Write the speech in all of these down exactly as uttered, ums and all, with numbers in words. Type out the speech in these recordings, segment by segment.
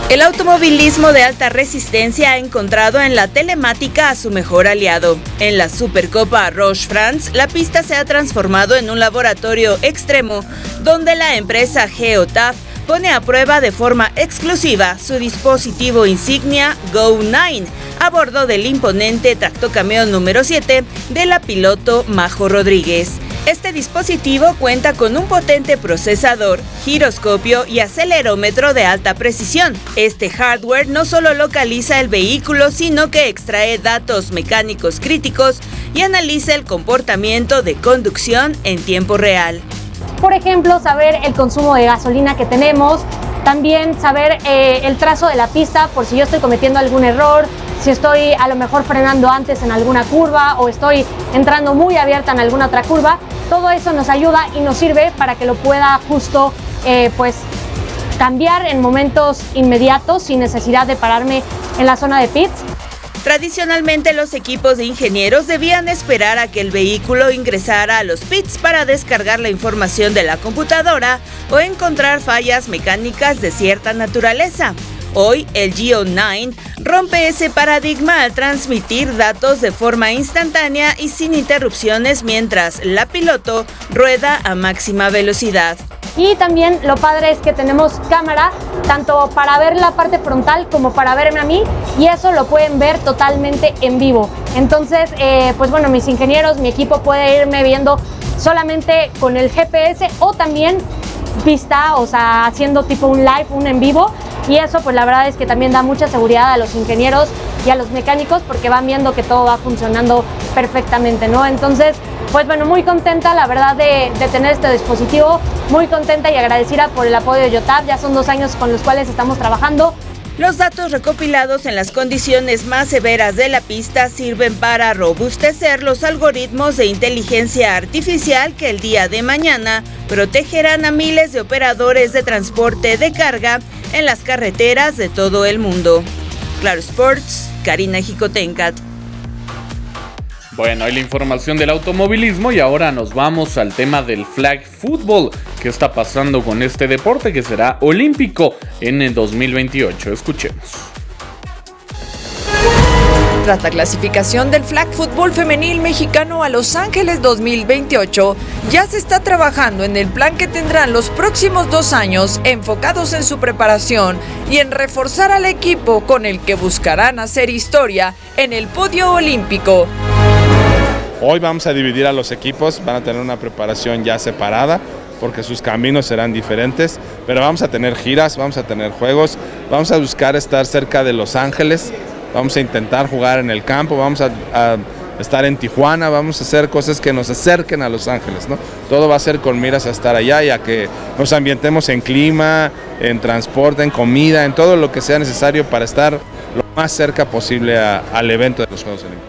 El automovilismo de alta resistencia ha encontrado en la telemática a su mejor aliado. En la Supercopa Roche-France, la pista se ha transformado en un laboratorio extremo, donde la empresa Geotab pone a prueba de forma exclusiva su dispositivo insignia Go nueve a bordo del imponente tractocamión número siete de la piloto Majo Rodríguez. Este dispositivo cuenta con un potente procesador, giroscopio y acelerómetro de alta precisión. Este hardware no solo localiza el vehículo, sino que extrae datos mecánicos críticos y analiza el comportamiento de conducción en tiempo real. Por ejemplo, saber el consumo de gasolina que tenemos, también saber eh, el trazo de la pista por si yo estoy cometiendo algún error, si estoy a lo mejor frenando antes en alguna curva o estoy entrando muy abierta en alguna otra curva. Todo eso nos ayuda y nos sirve para que lo pueda justo eh, pues cambiar en momentos inmediatos sin necesidad de pararme en la zona de pits. Tradicionalmente, los equipos de ingenieros debían esperar a que el vehículo ingresara a los pits para descargar la información de la computadora o encontrar fallas mecánicas de cierta naturaleza. Hoy, el Go nueve rompe ese paradigma al transmitir datos de forma instantánea y sin interrupciones mientras la piloto rueda a máxima velocidad. Y también lo padre es que tenemos cámara tanto para ver la parte frontal como para verme a mí, y eso lo pueden ver totalmente en vivo. Entonces, eh, pues bueno, mis ingenieros, mi equipo puede irme viendo solamente con el G P S o también vista, o sea, haciendo tipo un live, un en vivo. Y eso pues la verdad es que también da mucha seguridad a los ingenieros y a los mecánicos porque van viendo que todo va funcionando perfectamente, ¿no? Entonces, pues bueno, muy contenta la verdad de, de tener este dispositivo, muy contenta y agradecida por el apoyo de Geotab. Ya son dos años con los cuales estamos trabajando. Los datos recopilados en las condiciones más severas de la pista sirven para robustecer los algoritmos de inteligencia artificial que el día de mañana protegerán a miles de operadores de transporte de carga en las carreteras de todo el mundo. Claro Sports, Karina Jicotencat. Bueno, hay la información del automovilismo y ahora nos vamos al tema del flag football. ¿Qué está pasando con este deporte que será olímpico en el dos mil veintiocho? Escuchemos. Tras la clasificación del flag fútbol femenil mexicano a Los Ángeles dos mil veintiocho, ya se está trabajando en el plan que tendrán los próximos dos años enfocados en su preparación y en reforzar al equipo con el que buscarán hacer historia en el podio olímpico. Hoy vamos a dividir a los equipos, van a tener una preparación ya separada porque sus caminos serán diferentes, pero vamos a tener giras, vamos a tener juegos, vamos a buscar estar cerca de Los Ángeles, vamos a intentar jugar en el campo, vamos a, a estar en Tijuana, vamos a hacer cosas que nos acerquen a Los Ángeles, ¿no? Todo va a ser con miras a estar allá y a que nos ambientemos en clima, en transporte, en comida, en todo lo que sea necesario para estar lo más cerca posible a, al evento de los Juegos Olímpicos.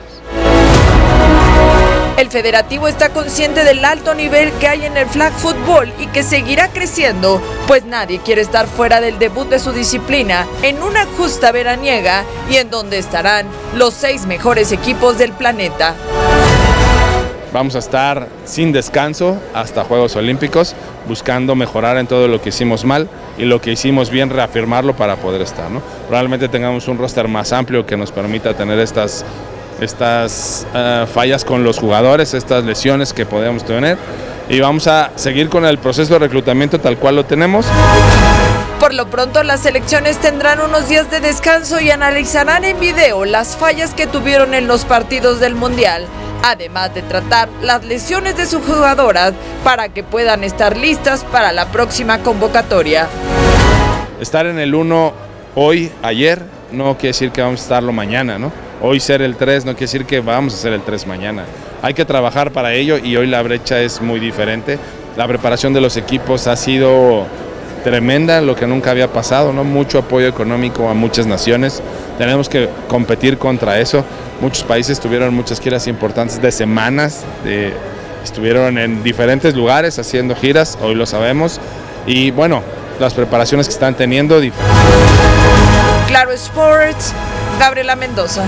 El federativo está consciente del alto nivel que hay en el flag football y que seguirá creciendo, pues nadie quiere estar fuera del debut de su disciplina en una justa veraniega y en donde estarán los seis mejores equipos del planeta. Vamos a estar sin descanso hasta Juegos Olímpicos, buscando mejorar en todo lo que hicimos mal y lo que hicimos bien, reafirmarlo para poder estar, ¿no? Probablemente tengamos un roster más amplio que nos permita tener estas estas uh, fallas con los jugadores, estas lesiones que podemos tener, y vamos a seguir con el proceso de reclutamiento tal cual lo tenemos. Por lo pronto, las selecciones tendrán unos días de descanso y analizarán en video las fallas que tuvieron en los partidos del Mundial, además de tratar las lesiones de sus jugadoras para que puedan estar listas para la próxima convocatoria. Estar en el uno hoy, ayer, no quiere decir que vamos a estarlo mañana, ¿no? Hoy ser el tres no quiere decir que vamos a ser el tres mañana. Hay que trabajar para ello y hoy la brecha es muy diferente. La preparación de los equipos ha sido tremenda, lo que nunca había pasado, ¿no? Mucho apoyo económico a muchas naciones. Tenemos que competir contra eso. Muchos países tuvieron muchas giras importantes de semanas, de, estuvieron en diferentes lugares haciendo giras, hoy lo sabemos. Y bueno, las preparaciones que están teniendo. Claro Sports, Gabriela Mendoza.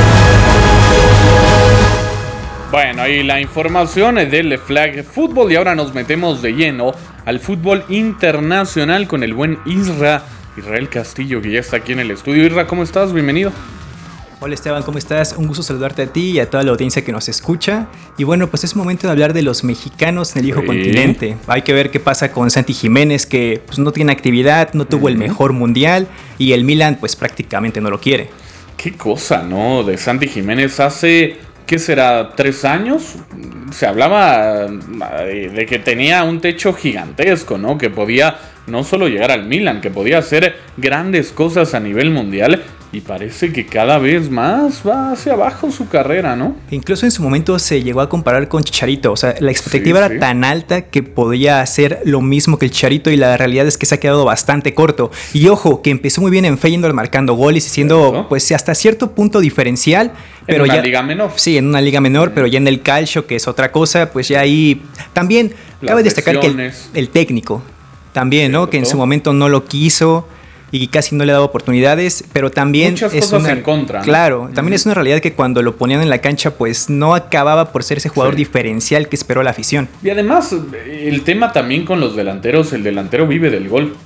Bueno, ahí la información del flag fútbol y ahora nos metemos de lleno al fútbol internacional con el buen Isra Israel Castillo, que ya está aquí en el estudio. Isra, ¿cómo estás? Bienvenido. Hola Esteban, ¿cómo estás? Un gusto saludarte a ti y a toda la audiencia que nos escucha. Y bueno, pues es momento de hablar de los mexicanos en el viejo sí. continente. Hay que ver qué pasa con Santi Jiménez, que pues, no tiene actividad, no tuvo uh-huh. el mejor mundial y el Milan pues prácticamente no lo quiere. Qué cosa, ¿no? De Santi Jiménez hace, ¿qué será? ¿Tres años? Se hablaba de que tenía un techo gigantesco, ¿no? Que podía no solo llegar al Milan, que podía hacer grandes cosas a nivel mundial. Y parece que cada vez más va hacia abajo su carrera, ¿no? Incluso en su momento se llegó a comparar con Chicharito. O sea, la expectativa sí, era sí. tan alta que podía hacer lo mismo que el Chicharito y la realidad es que se ha quedado bastante corto. Y ojo, que empezó muy bien en Feyenoord marcando goles y siendo, ¿cierto? Pues hasta cierto punto diferencial. Pero en una ya, liga menor. Sí, en una liga menor, pero ya en el calcio, que es otra cosa, pues ya ahí también Las cabe destacar lesiones. que el, el técnico también, ¿no? Que en su momento no lo quiso y casi no le daba oportunidades, pero también muchas es cosas una, en contra, ¿no? Claro, también uh-huh. es una realidad que cuando lo ponían en la cancha pues no acababa por ser ese jugador sí. diferencial que esperó la afición. Y además el tema también con los delanteros, el delantero vive del gol.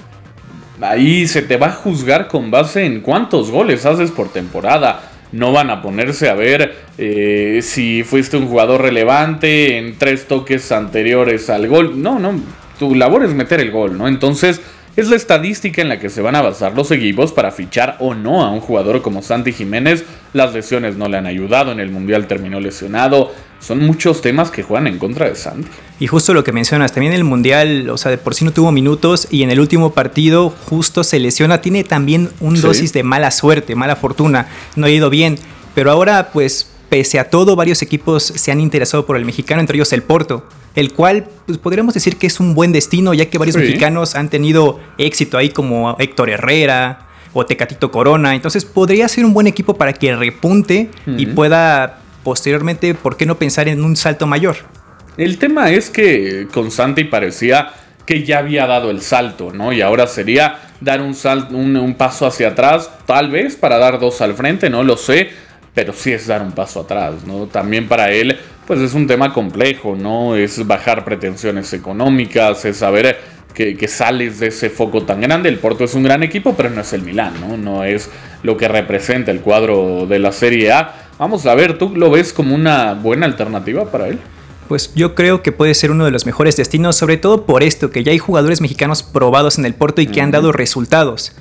Ahí se te va a juzgar con base en cuántos goles haces por temporada. No van a ponerse a ver eh, si fuiste un jugador relevante en tres toques anteriores al gol. No, no, tu labor es meter el gol, ¿no? Entonces es la estadística en la que se van a basar los equipos para fichar o no a un jugador como Santi Jiménez. Las lesiones no le han ayudado, en el Mundial terminó lesionado. Son muchos temas que juegan en contra de Santi. Y justo lo que mencionas, también el Mundial, o sea, de por sí no tuvo minutos y en el último partido justo se lesiona. Tiene también un sí. dosis de mala suerte, mala fortuna, no ha ido bien. Pero ahora, pues, pese a todo, varios equipos se han interesado por el mexicano, entre ellos el Porto, el cual pues, podríamos decir que es un buen destino, ya que varios sí. mexicanos han tenido éxito ahí, como Héctor Herrera o Tecatito Corona. Entonces podría ser un buen equipo para que repunte uh-huh. y pueda posteriormente, ¿por qué no pensar en un salto mayor? El tema es que con Santi parecía que ya había dado el salto, ¿no? Y ahora sería dar un, salto, un, un paso hacia atrás, tal vez para dar dos al frente, no lo sé, pero sí es dar un paso atrás, ¿no? También para él, pues es un tema complejo, ¿no? Es bajar pretensiones económicas, es saber que, que sales de ese foco tan grande. El Porto es un gran equipo, pero no es el Milán, ¿no? No es lo que representa el cuadro de la Serie A. Vamos a ver, ¿tú lo ves como una buena alternativa para él? Pues yo creo que puede ser uno de los mejores destinos, sobre todo por esto, que ya hay jugadores mexicanos probados en el Porto y que uh-huh. han dado resultados.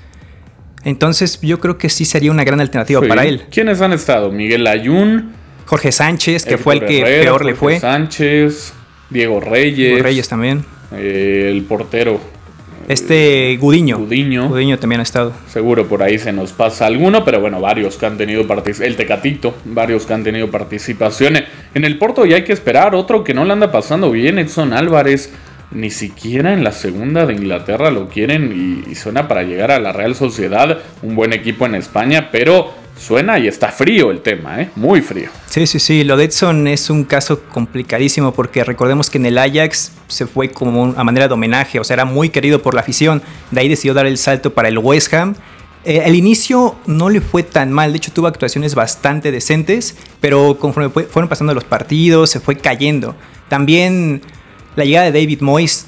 Entonces yo creo que sí sería una gran alternativa sí. para él. ¿Quiénes han estado? Miguel Layún, Jorge Sánchez, que Héctor fue el que Herrera, peor le fue. Jorge Sánchez, Diego Reyes. Diego Reyes también. Eh, el portero. Este Gudiño. Gudiño. Gudiño también ha estado. Seguro por ahí se nos pasa alguno, pero bueno, varios que han tenido participación. El Tecatito, varios que han tenido participación. En el Porto ya hay que esperar. Otro que no le anda pasando bien, Edson Álvarez. Ni siquiera en la segunda de Inglaterra lo quieren y, y suena para llegar a la Real Sociedad, un buen equipo en España, pero suena y está frío el tema, ¿eh? Muy frío. Sí, sí, sí, lo de Edson es un caso complicadísimo porque recordemos que en el Ajax se fue como a manera de homenaje, o sea, era muy querido por la afición, de ahí decidió dar el salto para el West Ham. Eh, el inicio no le fue tan mal, de hecho tuvo actuaciones bastante decentes, pero conforme fueron pasando los partidos se fue cayendo. También la llegada de David Moyes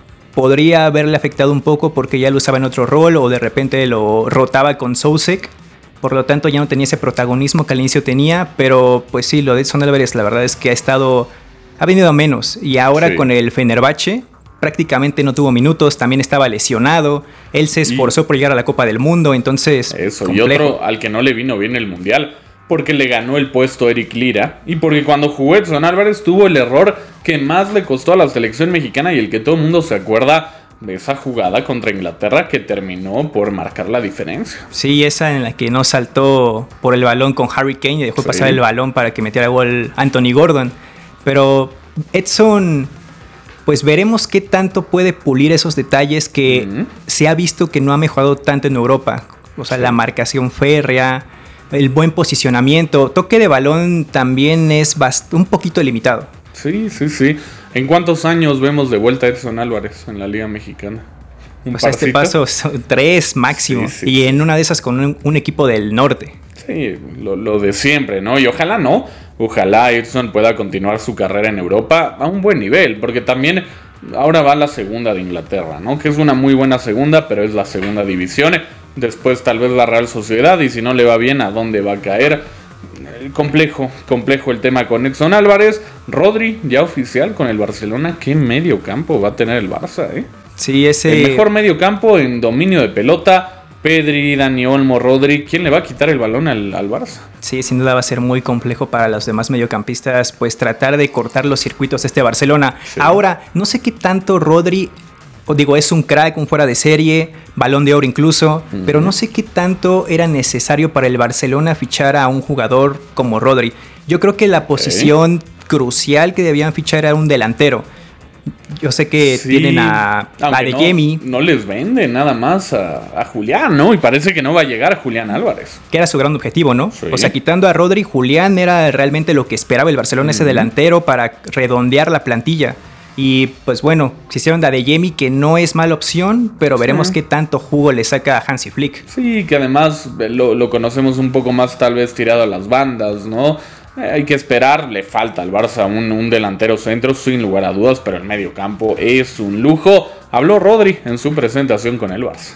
podría haberle afectado un poco porque ya lo usaba en otro rol o de repente lo rotaba con Soucek. Por lo tanto ya no tenía ese protagonismo que al inicio tenía, pero pues sí, lo de Edson Álvarez la verdad es que ha estado, ha venido a menos. Y ahora sí. con el Fenerbahce prácticamente no tuvo minutos, también estaba lesionado, él se esforzó y por llegar a la Copa del Mundo, entonces eso, complejo. Y otro al que no le vino bien el Mundial, porque le ganó el puesto Eric Lira y porque cuando jugó Edson Álvarez tuvo el error que más le costó a la selección mexicana y el que todo el mundo se acuerda de esa jugada contra Inglaterra que terminó por marcar la diferencia. Sí, esa en la que no saltó por el balón con Harry Kane y dejó sí. pasar el balón para que metiera gol Anthony Gordon. Pero Edson, pues veremos qué tanto puede pulir esos detalles que uh-huh. se ha visto que no ha mejorado tanto en Europa. O sea, sí. la marcación férrea, el buen posicionamiento, toque de balón también es bast- un poquito limitado. Sí, sí, sí. ¿En cuántos años vemos de vuelta a Edson Álvarez en la Liga Mexicana? ¿Un pues a este paso son tres máximo. Sí, sí, y sí. en una de esas con un, un equipo del norte. Sí, lo, lo de siempre, ¿no? Y ojalá no. Ojalá Edson pueda continuar su carrera en Europa a un buen nivel. Porque también ahora va a la segunda de Inglaterra, ¿no? Que es una muy buena segunda, pero es la segunda división. Después tal vez la Real Sociedad, y si no le va bien, ¿a dónde va a caer? Eh, complejo, complejo el tema con Edson Álvarez. Rodri, ya oficial con el Barcelona. ¿Qué medio campo va a tener el Barça, eh? Sí, ese... El mejor medio campo en dominio de pelota. Pedri, Dani Olmo, Rodri. ¿Quién le va a quitar el balón al, al Barça? Sí, sin duda va a ser muy complejo para los demás mediocampistas, pues tratar de cortar los circuitos de este Barcelona. Sí. Ahora, no sé qué tanto Rodri, o digo, es un crack, un fuera de serie, balón de oro incluso, uh-huh. pero no sé qué tanto era necesario para el Barcelona fichar a un jugador como Rodri. Yo creo que la posición okay. crucial que debían fichar era un delantero. Yo sé que sí, tienen a Adeyemi. No, no les vende nada más a, a Julián, ¿no? Y parece que no va a llegar Julián Álvarez. Que era su gran objetivo, ¿no? Sí. O sea, quitando a Rodri, Julián era realmente lo que esperaba el Barcelona, mm. ese delantero para redondear la plantilla. Y pues bueno, se hicieron de Adeyemi, que no es mala opción, pero veremos sí. qué tanto jugo le saca a Hansi Flick. Sí, que además lo, lo conocemos un poco más tal vez tirado a las bandas, ¿no? Eh, hay que esperar, le falta al Barça un, un delantero centro sin lugar a dudas, pero el medio campo es un lujo. Habló Rodri en su presentación con el Barça.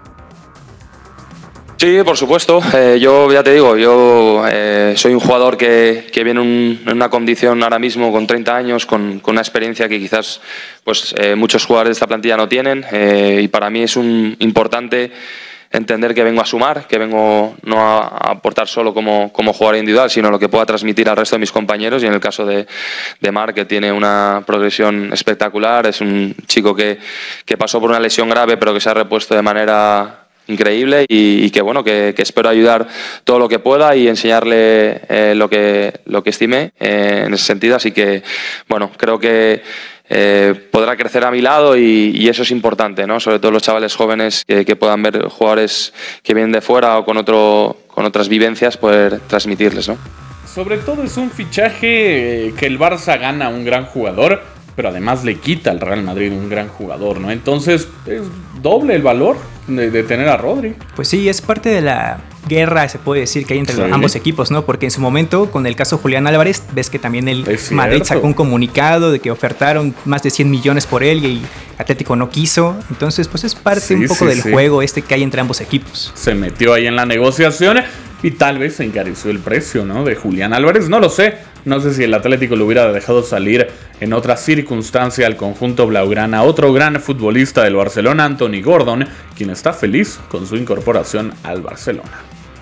Sí, por supuesto. Eh, yo ya te digo, yo eh, soy un jugador que, que viene un, en una condición ahora mismo con treinta años, con, con una experiencia que quizás pues, eh, muchos jugadores de esta plantilla no tienen, eh, y para mí es un importante entender que vengo a sumar, que vengo no a, a aportar solo como, como jugador individual, sino lo que pueda transmitir al resto de mis compañeros. Y en el caso de, de Marc, que tiene una progresión espectacular, es un chico que, que pasó por una lesión grave pero que se ha repuesto de manera increíble, y, y que bueno, que, que espero ayudar todo lo que pueda y enseñarle eh, lo que lo que estime eh, en ese sentido. Así que bueno, creo que Eh, podrá crecer a mi lado, y, y eso es importante, ¿no? Sobre todo los chavales jóvenes que, que puedan ver jugadores que vienen de fuera o con otro con otras vivencias, poder transmitirles, ¿no? Sobre todo es un fichaje que el Barça gana un gran jugador, pero además le quita al Real Madrid un gran jugador, ¿no? Entonces es doble el valor de, de tener a Rodri. Pues sí, es parte de la guerra, se puede decir, que hay entre sí. ambos equipos, ¿no? Porque en su momento, con el caso Julián Álvarez, ves que también el Madrid sacó un comunicado de que ofertaron más de cien millones por él y Atlético no quiso. Entonces, pues es parte sí, un poco sí, del sí. juego este que hay entre ambos equipos. Se metió ahí en la negociación y tal vez se encareció el precio, ¿no? De Julián Álvarez, no lo sé. No sé si el Atlético lo hubiera dejado salir en otra circunstancia al conjunto blaugrana. Otro gran futbolista del Barcelona, Anthony Gordon, quien está feliz con su incorporación al Barcelona.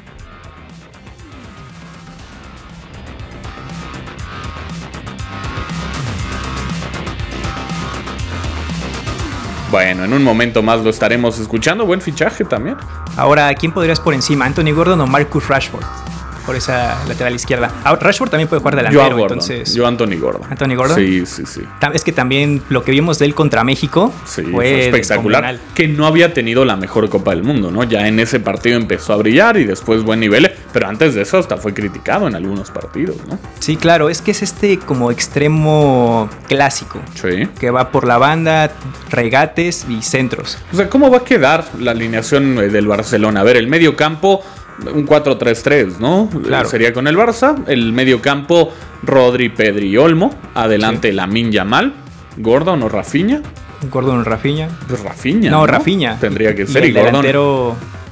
Bueno, en un momento más lo estaremos escuchando. Buen fichaje también. Ahora, ¿quién podrías por encima? ¿Anthony Gordon o Marcus Rashford? Por esa lateral izquierda. Rashford también puede jugar delantero, yo Gordon, entonces... Yo Anthony Gordon. ¿Anthony Gordon? Sí, sí, sí. Es que también lo que vimos de él contra México sí, fue, fue espectacular. Descomunal. Que no había tenido la mejor Copa del Mundo, ¿no? Ya en ese partido empezó a brillar y después buen nivel, pero antes de eso hasta fue criticado en algunos partidos, ¿no? Sí, claro, es que es este como extremo clásico. Sí. Que va por la banda, regates y centros. O sea, ¿cómo va a quedar la alineación del Barcelona? A ver, el medio campo... Un cuatro tres tres, ¿no? Claro. Sería con el Barça. El medio campo, Rodri, Pedri y Olmo. Adelante, sí. Lamine Yamal. Gordon o Rafinha. Gordon o Rafinha. Pues Rafinha. No, ¿no? Rafinha. Tendría que ser. Y el y delantero...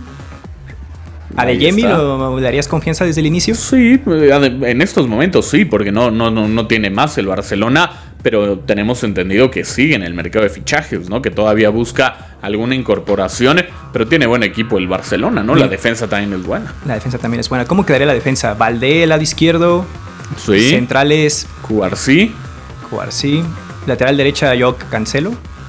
¿Adeyemi lo darías confianza desde el inicio? Sí, en estos momentos sí, porque no, no, no, no tiene más el Barcelona, pero tenemos entendido que sigue en el mercado de fichajes, ¿no? Que todavía busca alguna incorporación, pero tiene buen equipo el Barcelona, ¿no? La defensa también es buena. La defensa también es buena. ¿Cómo quedaría la defensa? Valdé, lado izquierdo. Sí. Centrales. Cubarsí. Cubarsí. Lateral derecha, Joao Cancelo.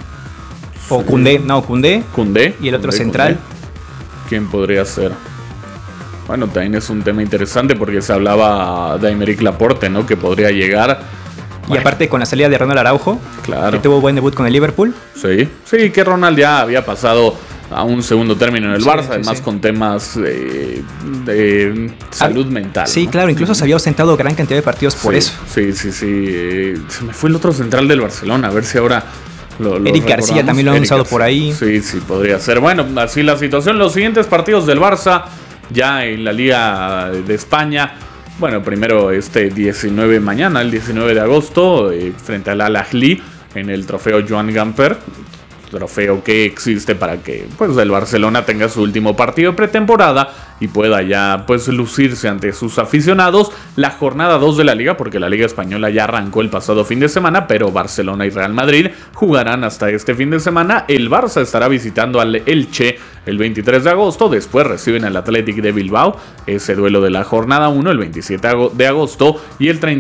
O sí. Koundé. No, Koundé. Koundé. Y el otro Koundé, central. Koundé. ¿Quién podría ser? Bueno, también es un tema interesante porque se hablaba de Aymeric Laporte, ¿no? Que podría llegar. Y bueno, aparte con la salida de Ronald Araujo, claro, que tuvo buen debut con el Liverpool. Sí, sí, que Ronald ya había pasado a un segundo término en el sí, Barça, sí, además sí. con temas de, de salud ah, mental. Sí, ¿no? Claro, incluso se había ausentado gran cantidad de partidos por sí, eso. Sí, sí, sí. Eh, se me fue el otro central del Barcelona, a ver si ahora... Lo, lo Eric García también lo han usado por ahí. Sí, sí, podría ser. Bueno, así la situación. Los siguientes partidos del Barça, ya en la Liga de España. Bueno, primero este diecinueve mañana, el diecinueve de agosto, eh, frente al Al-Ahly. en el trofeo Joan Gamper, trofeo que existe para que pues el Barcelona tenga su último partido de pretemporada y pueda ya pues lucirse ante sus aficionados. La jornada dos de la Liga, porque la Liga Española ya arrancó el pasado fin de semana, pero Barcelona y Real Madrid jugarán hasta este fin de semana. El Barça estará visitando al Elche el veintitrés de agosto, después reciben al Athletic de Bilbao, ese duelo de la jornada uno el veintisiete de agosto, y el treinta